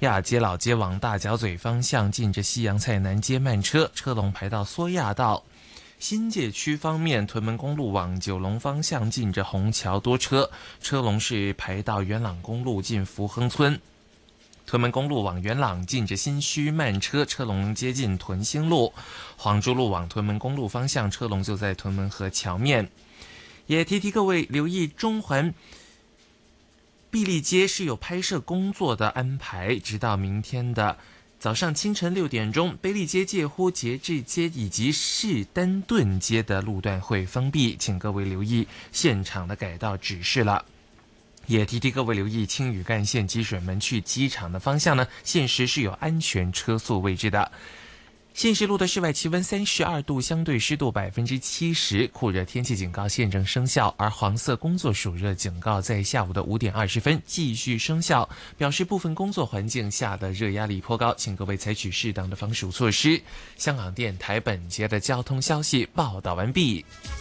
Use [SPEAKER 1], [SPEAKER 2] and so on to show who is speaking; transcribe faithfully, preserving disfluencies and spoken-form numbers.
[SPEAKER 1] 亚街老街往大角嘴方向近着西洋菜南街慢车，车龙排到梭亚道。新界区方面，屯门公路往九龙方向近着虹桥多车，车龙是排到元朗公路近福亨村。屯门公路往元朗近着新墟慢车，车龙接近屯兴路。黄竹路往屯门公路方向，车龙就在屯门河桥面。也提提各位留意，中环碧丽街是有拍摄工作的安排，直到明天的早上清晨六点钟，卑利街、介乎节制街以及士丹顿街的路段会封闭，请各位留意现场的改道指示了。也提提各位留意，青屿干线积水门去机场的方向呢，现时是有安全车速位置的。现时路的室外气温三十二度，相对湿度百分之七十，酷热天气警告现正生效，而黄色工作暑热警告在下午的五点二十分继续生效，表示部分工作环境下的热压力颇高，请各位采取适当的防暑措施。香港电台本节的交通消息报道完毕。